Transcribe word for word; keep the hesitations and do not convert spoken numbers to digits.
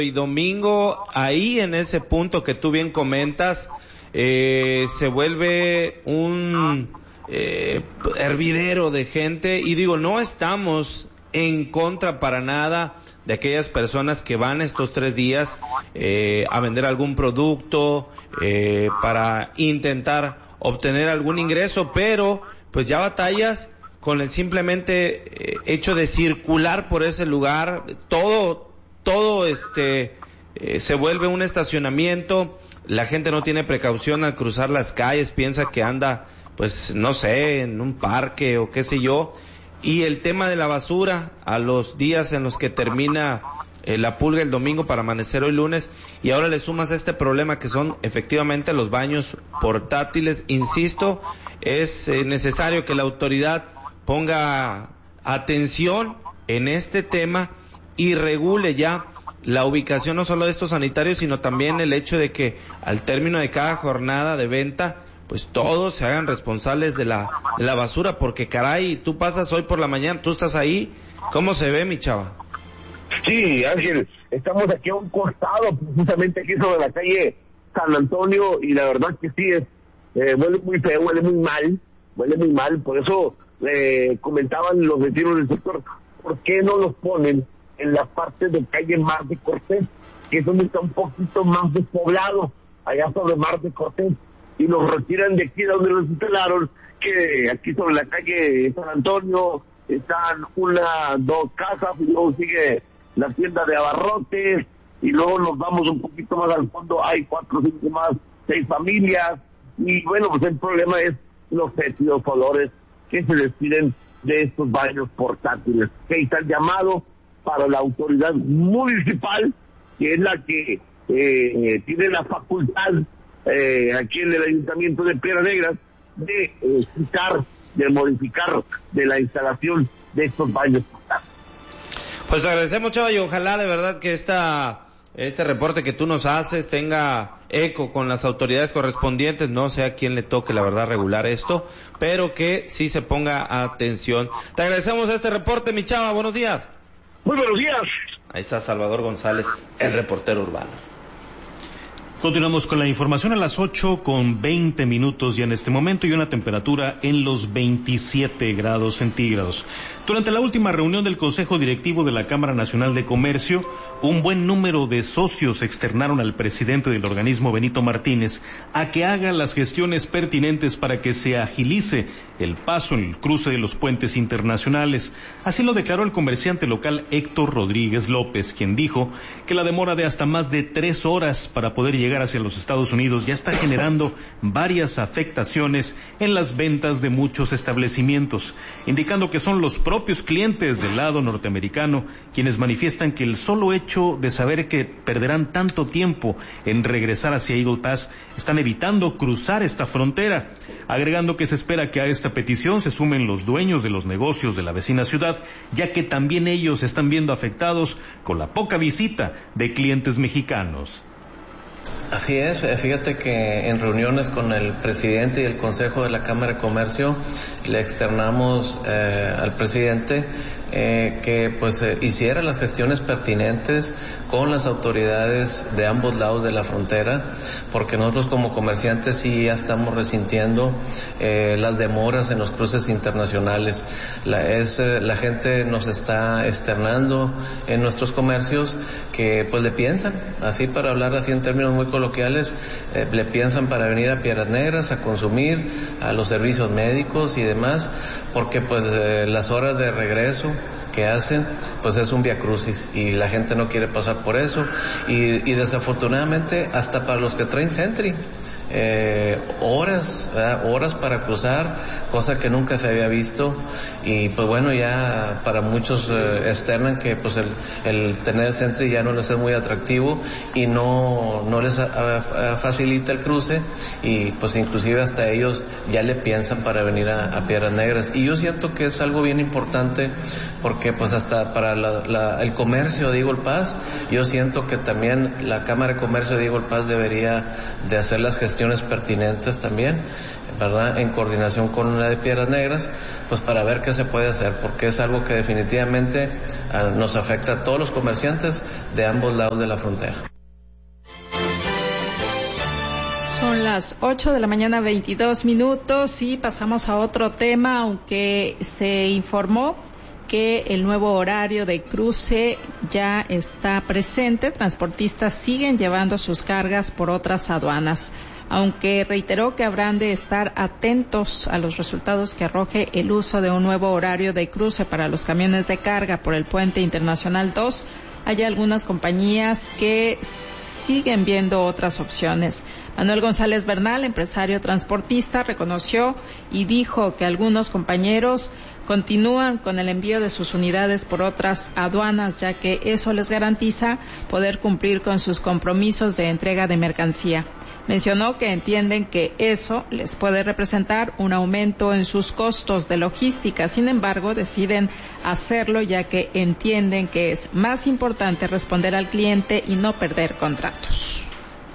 y domingo, ahí en ese punto que tú bien comentas, eh, se vuelve un eh, hervidero de gente, y digo, no estamos en contra para nada de aquellas personas que van estos tres días eh, a vender algún producto eh, para intentar obtener algún ingreso, pero pues ya batallas con el simplemente eh, hecho de circular por ese lugar, todo, todo este eh, se vuelve un estacionamiento, la gente no tiene precaución al cruzar las calles, piensa que anda, pues no sé, en un parque o qué sé yo, y el tema de la basura, a los días en los que termina eh, la pulga el domingo para amanecer hoy lunes, y ahora le sumas este problema que son efectivamente los baños portátiles, insisto, es eh, necesario que la autoridad ponga atención en este tema y regule ya la ubicación no solo de estos sanitarios, sino también el hecho de que al término de cada jornada de venta, pues todos se hagan responsables de la de la basura, porque caray, tú pasas hoy por la mañana, tú estás ahí, ¿cómo se ve, mi chava? Sí, Ángel, estamos aquí a un costado, precisamente aquí sobre la calle San Antonio, y la verdad que sí, es eh, huele muy feo, huele muy mal, huele muy mal, por eso eh, comentaban los vecinos del sector, ¿por qué no los ponen en la parte de calle Mar de Cortés, que es donde está un poquito más despoblado, allá sobre Mar de Cortés, y los retiran de aquí de donde los instalaron, que aquí sobre la calle San Antonio están una, dos casas, y luego sigue la tienda de abarrotes, y luego nos vamos un poquito más al fondo, hay cuatro, cinco más, seis familias, y bueno, pues el problema es los fétidos olores que se despiden de estos baños portátiles. Que está el llamado para la autoridad municipal, que es la que eh, tiene la facultad eh, aquí en el Ayuntamiento de Piedras Negras de eh, quitar, de modificar de la instalación de estos baños portátiles. Pues te agradecemos, Chava, y ojalá de verdad que esta este reporte que tú nos haces tenga eco con las autoridades correspondientes, no sé a quién le toque la verdad regular esto, pero que sí se ponga atención. Te agradecemos este reporte, mi Chava, buenos días. Muy buenos días. Ahí está Salvador González, el reportero urbano. Continuamos con la información a las ocho con veinte minutos ya en este momento, y una temperatura en los veintisiete grados centígrados. Durante la última reunión del Consejo Directivo de la Cámara Nacional de Comercio, un buen número de socios externaron al presidente del organismo, Benito Martínez, a que haga las gestiones pertinentes para que se agilice el paso en el cruce de los puentes internacionales. Así lo declaró el comerciante local Héctor Rodríguez López, quien dijo que la demora de hasta más de tres horas para poder llegar hacia los Estados Unidos ya está generando varias afectaciones en las ventas de muchos establecimientos, indicando que son los propios clientes del lado norteamericano quienes manifiestan que el solo hecho de saber que perderán tanto tiempo en regresar hacia Eagle Pass están evitando cruzar esta frontera, agregando que se espera que a esta petición se sumen los dueños de los negocios de la vecina ciudad, ya que también ellos están viendo afectados con la poca visita de clientes mexicanos. Así es, fíjate que en reuniones con el presidente y el Consejo de la Cámara de Comercio le externamos eh, al presidente eh, que pues eh, hiciera las gestiones pertinentes con las autoridades de ambos lados de la frontera, porque nosotros como comerciantes sí ya estamos resintiendo eh, las demoras en los cruces internacionales. La, es, eh, la gente nos está externando en nuestros comercios que pues le piensan, así para hablar así en términos muy coloquiales, eh, le piensan para venir a Piedras Negras a consumir a los servicios médicos y demás, porque pues eh, las horas de regreso que hacen, pues es un viacrucis y la gente no quiere pasar por eso, y, y desafortunadamente hasta para los que traen Sentry, eh, horas, ¿verdad? horas para cruzar, cosa que nunca se había visto, y pues bueno, ya para muchos eh, externan que pues el, el tener el Sentry ya no les es muy atractivo y no, no les a, a, facilita el cruce, y pues inclusive hasta ellos ya le piensan para venir a, a Piedras Negras, y yo siento que es algo bien importante porque pues hasta para la, la, el comercio de Eagle Pass, yo siento que también la Cámara de Comercio de Eagle Pass debería de hacer las gestiones gestiones pertinentes también, ¿verdad? En coordinación con la de Piedras Negras, pues para ver qué se puede hacer, porque es algo que definitivamente uh, nos afecta a todos los comerciantes de ambos lados de la frontera. Son las ocho de la mañana, veintidós minutos, y pasamos a otro tema, aunque se informó que el nuevo horario de cruce ya está presente. Transportistas siguen llevando sus cargas por otras aduanas, aunque reiteró que habrán de estar atentos a los resultados que arroje el uso de un nuevo horario de cruce para los camiones de carga por el Puente Internacional dos. Hay algunas compañías que siguen viendo otras opciones. Manuel González Bernal, empresario transportista, reconoció y dijo que algunos compañeros continúan con el envío de sus unidades por otras aduanas, ya que eso les garantiza poder cumplir con sus compromisos de entrega de mercancía. Mencionó que entienden que eso les puede representar un aumento en sus costos de logística. Sin embargo, deciden hacerlo ya que entienden que es más importante responder al cliente y no perder contratos.